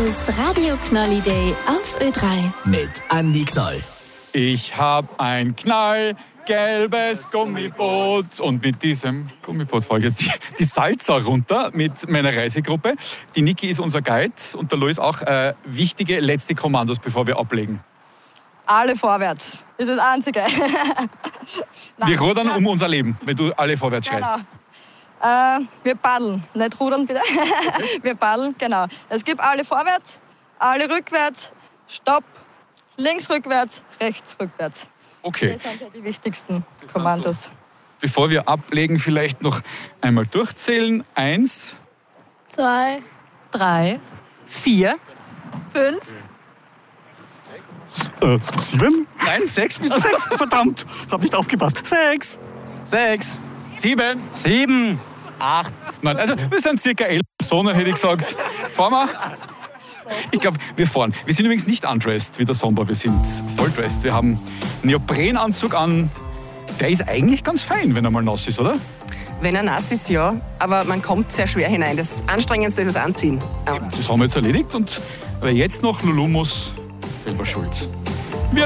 ist Radio Knolli Day auf Ö3. Mit Andi Knoll. Ich hab ein knallgelbes Gummiboot und mit diesem Gummiboot fahre ich jetzt die Salza runter mit meiner Reisegruppe. Die Niki ist unser Guide und der Louis auch. Wichtige letzte Kommandos, bevor wir ablegen. Alle vorwärts. Das ist das Einzige. Wir rudern um unser Leben, wenn du alle vorwärts schreist. Genau. Wir paddeln. Nicht rudern, bitte. Okay. Wir paddeln, genau. Es gibt alle vorwärts, alle rückwärts, Stopp, links rückwärts, rechts rückwärts. Okay. Das sind ja die wichtigsten Kommandos. So. Bevor wir ablegen, vielleicht noch einmal durchzählen. 1, 2, 3, 4, 5. 7? Nein, 6 bist du. 6, verdammt, hab nicht aufgepasst. 6, 7, 7, 8. Nein, also wir sind circa 11 Personen, hätte ich gesagt. Fahren wir? Ich glaube, wir fahren. Wir sind übrigens nicht undressed wie der Sommer, wir sind voll dressed. Wir haben einen Neoprenanzug an. Der ist eigentlich ganz fein, wenn er mal nass ist, oder? Wenn er nass ist, ja. Aber man kommt sehr schwer hinein. Das Anstrengendste ist das Anziehen. Das haben wir jetzt erledigt. Und wer jetzt noch Lulu muss, selber schuld.